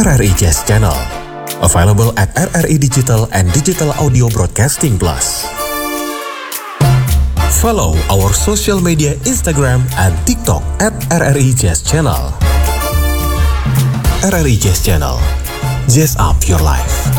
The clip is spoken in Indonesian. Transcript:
RRI Jazz Channel. Available at RRI Digital and Digital Audio Broadcasting Plus. Follow our social media Instagram and TikTok at RRI Jazz Channel. RRI Jazz Channel. Jazz up your life.